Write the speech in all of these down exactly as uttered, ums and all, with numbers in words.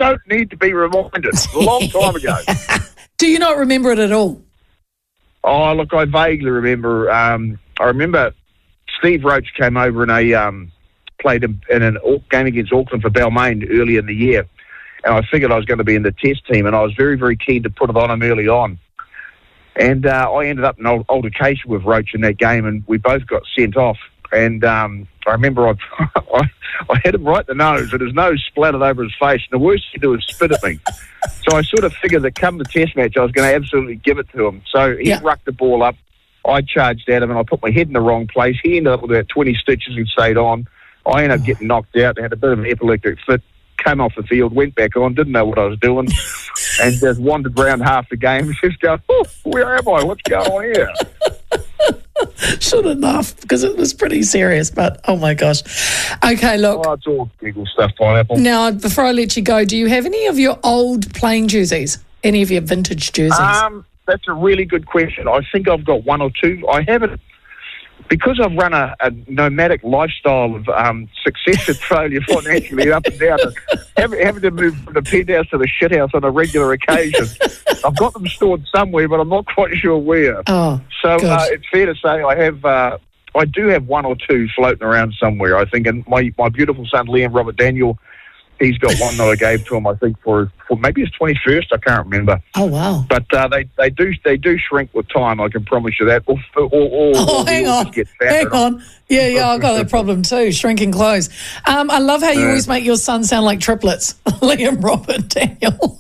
don't need to be reminded. It's a long time ago. Do you not remember it at all? Oh, look, I vaguely remember. Um, I remember Steve Roach came over and a um, played in, in a game against Auckland for Balmain early in the year, and I figured I was going to be in the test team, and I was very, very keen to put it on him early on. And uh, I ended up in an altercation with Roach in that game, and we both got sent off. And um, I remember I, I, I hit him right in the nose, and his nose splattered over his face, and the worst he could do was spit at me. So I sort of figured that come the test match, I was going to absolutely give it to him. So he yeah. rucked the ball up. I charged at him, and I put my head in the wrong place. He ended up with about twenty stitches and stayed on. I ended up getting knocked out, had a bit of an epileptic fit, came off the field, went back on, didn't know what I was doing, and just wandered around half the game, just going, oh, where am I? What's going on here? Should enough, because it was pretty serious, but oh my gosh. Okay, look. Oh, it's all legal stuff, Pineapple. Now, before I let you go, do you have any of your old playing jerseys? Any of your vintage jerseys? Um, that's a really good question. I think I've got one or two. I haven't, because I've run a, a nomadic lifestyle of um, success and failure financially up and down, and having, having to move from the penthouse to the shithouse on a regular occasion. I've got them stored somewhere, but I'm not quite sure where. Oh, so uh, good. it's fair to say I have, uh, I do have one or two floating around somewhere, I think. And my, my beautiful son, Liam Robert Daniel, he's got one that I gave to him, I think, for, for maybe his twenty-first. I can't remember. Oh, wow. But uh, they, they do they do shrink with time, I can promise you that. Or, or, or, Oh, or hang on. Get Hang on. Yeah, yeah, I've got that problem too, shrinking clothes. Um, I love how you Yeah. always make your son sound like triplets. Liam, Robert, Daniel.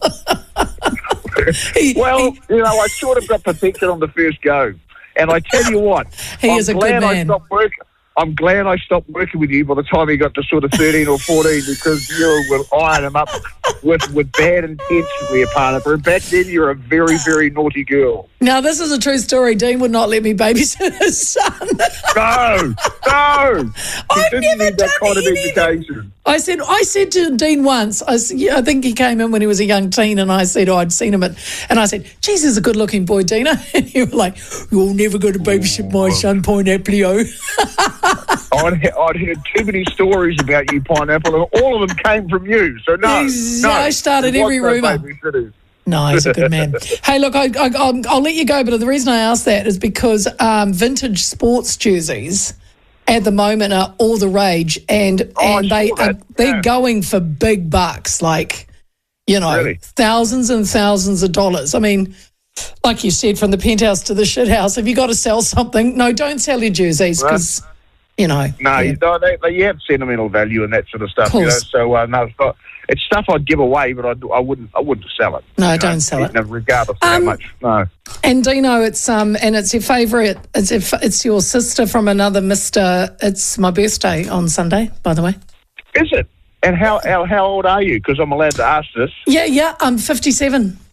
he, Well, he, you know, I sort of got protected on the first go. And I tell you what, He I'm is a good glad I man. stopped working. I'm glad I stopped working with you by the time he got to sort of thirteen or fourteen, because you will iron him up with, with bad intentions there, partner. Back then, you were a very, very naughty girl. Now, this is a true story. Dean would not let me babysit his son. No, no. He I've didn't never need that done kind of anything. education. I said, I said to Dean once, I, s- yeah, I think he came in when he was a young teen, and I said, oh, I'd seen him at, and I said, geez, he's a good-looking boy, Dina. And you were like, you're never going to babysit my son, Pineapple. I'd, he- I'd heard too many stories about you, Pineapple, and all of them came from you. So no, He's- no. I started There was every no rumour. babysitters. No, he's a good man. Hey, look, I, I, I'll, I'll let you go, but the reason I asked that is because um, vintage sports jerseys at the moment are all the rage, and Oh, and I they saw are, that, they're yeah. going for big bucks, like, you know, Really? thousands and thousands of dollars. I mean, like you said, from the penthouse to the shithouse, if you got to sell something, no, don't sell your jerseys because, you know. No, yeah. you, no they, they, you have sentimental value and that sort of stuff. You know? Course. So uh, no, it's, not, it's stuff I'd give away, but I'd, I wouldn't. I wouldn't sell it. No, you don't know, sell it. even regardless of how Um, much. No. And Dino, it's um, and it's your favourite. It's if it's your sister from another Mister. It's my birthday on Sunday, by the way. Is it? And how how, how old are you? Because I'm allowed to ask this. Yeah, yeah. I'm fifty-seven.